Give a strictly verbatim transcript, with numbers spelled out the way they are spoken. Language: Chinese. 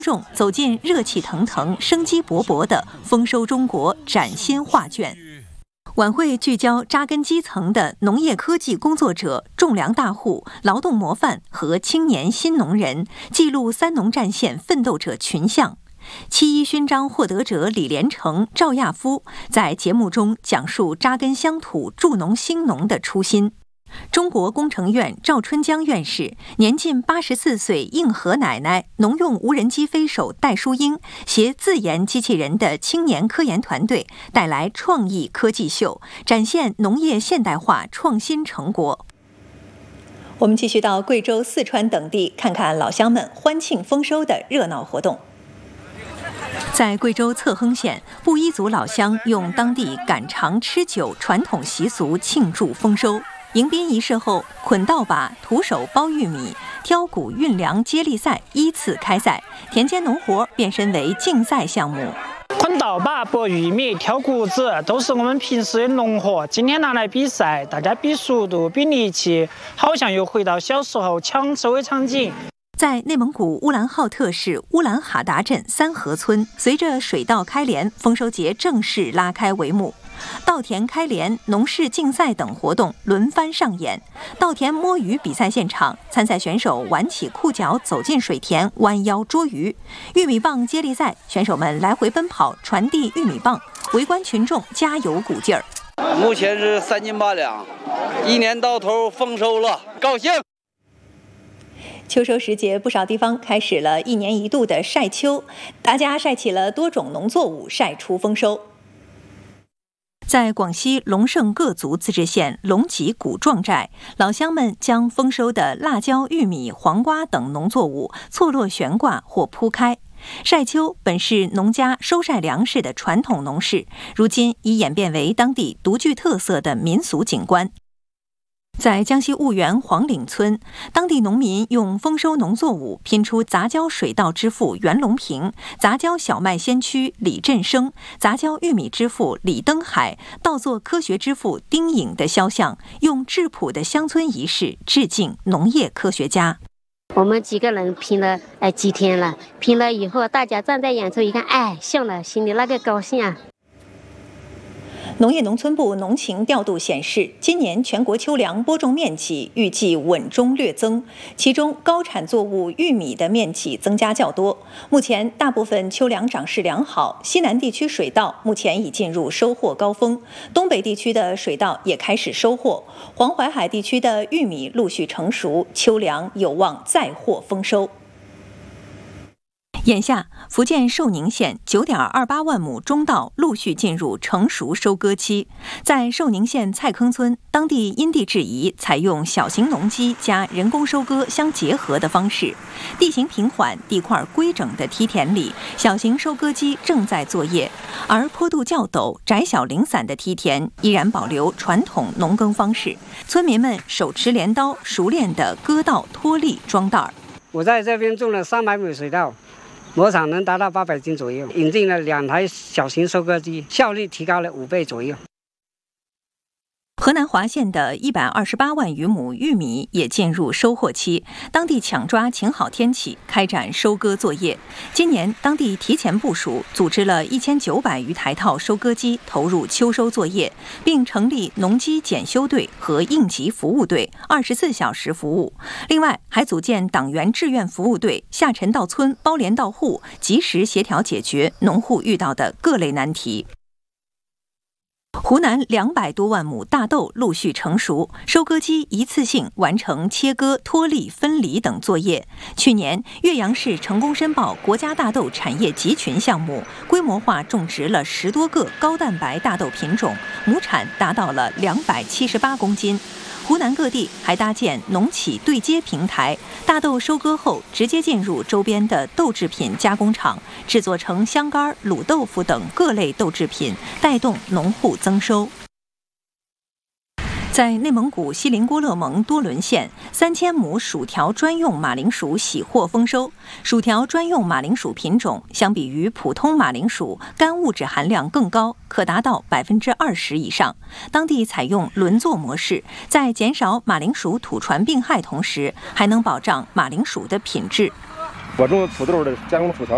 众走进热气腾腾、生机勃勃的丰收中国崭新画卷。晚会聚焦扎根基层的农业科技工作者、种粮大户、劳动模范和青年新农人，记录三农战线奋斗者群像。七一勋章获得者李连成、赵亚夫在节目中讲述扎根乡土、助农兴农的初心。中国工程院赵春江院士、年近八十四岁硬核奶奶、农用无人机飞手戴淑英携自研机器人的青年科研团队带来创意科技秀，展现农业现代化创新成果。我们继续到贵州、四川等地，看看老乡们欢庆丰收的热闹活动。在贵州侧亨县，布依族老乡用当地赶场吃酒传统习俗庆祝丰收。迎宾仪式后，捆稻把、徒手包玉米、挑谷运粮接力赛依次开赛，田间农活变身为竞赛项目。 捆稻把、剥玉米、挑谷子都是我们平时的农活，今天拿来比赛，大家比速度、比力气，好像又回到小时候抢收的场景。 在内蒙古乌兰浩特市乌兰哈达镇三河村，随着水稻开镰，丰收节正式拉开帷幕。稻田开镰、农事竞赛等活动轮番上演。稻田摸鱼比赛现场，参赛选手挽起裤脚走进水田，弯腰捉鱼。玉米棒接力赛，选手们来回奔跑，传递玉米棒，围观群众加油鼓劲儿。 目前是三斤八两，一年到头丰收了，高兴。 秋收时节，不少地方开始了一年一度的晒秋，大家晒起了多种农作物，晒出丰收。在广西龙胜各族自治县龙脊古壮寨，老乡们将丰收的辣椒、玉米、黄瓜等农作物错落悬挂或铺开。晒秋本是农家收晒粮食的传统农事，如今已演变为当地独具特色的民俗景观。在江西婺源黄岭村，当地农民用丰收农作物拼出杂交水稻之父袁隆平、杂交小麦先驱李振生、杂交玉米之父李登海、稻作科学之父丁颖的肖像，用质朴的乡村仪式致敬农业科学家。 我们几个人拼了哎几天了，拼了以后，大家站在远处一看，哎，笑了，心里那个高兴啊！ 农业农村部农情调度显示，今年全国秋粮播种面积预计稳中略增，其中高产作物玉米的面积增加较多。目前大部分秋粮长势良好，西南地区水稻目前已进入收获高峰，东北地区的水稻也开始收获，黄淮海地区的玉米陆续成熟，秋粮有望再获丰收。眼下，福建寿宁县 九点二八万亩中稻陆续进入成熟收割期。在寿宁县蔡坑村，当地因地制宜，采用小型农机加人工收割相结合的方式。地形平缓、地块规整的梯田里，小型收割机正在作业，而坡度较陡、窄小零散的梯田依然保留传统农耕方式。村民们手持镰刀，熟练地割稻、脱粒、装袋儿。 我在这边种了三百亩水稻。亩产能达到八百斤左右，引进了两台小型收割机，效率提高了五倍左右。 河南滑县的一百二十八万余亩玉米也进入收获期，当地抢抓晴好天气，开展收割作业。今年当地提前部署，组织了一千九百余台套收割机投入秋收作业，并成立农机检修队和应急服务队，二十四小时服务。另外，还组建党员志愿服务队，下沉到村包连到户，及时协调解决农户遇到的各类难题。湖南两百多万亩大豆陆续成熟，收割机一次性完成切割、脱粒、分离等作业。去年，岳阳市成功申报国家大豆产业集群项目，规模化种植了十多个高蛋白大豆品种，亩产达到了两百七十八公斤。湖南各地还搭建农企对接平台，大豆收割后直接进入周边的豆制品加工厂，制作成香干、卤豆腐等各类豆制品，带动农户增收。在内蒙古锡林郭勒盟多伦县，三千亩薯条专用马铃薯喜获丰收。薯条专用马铃薯品种相比于普通马铃薯，干物质含量更高，可达到百分之二十以上。当地采用轮作模式，在减少马铃薯土传病害同时，还能保障马铃薯的品质。 我种土豆的加工薯条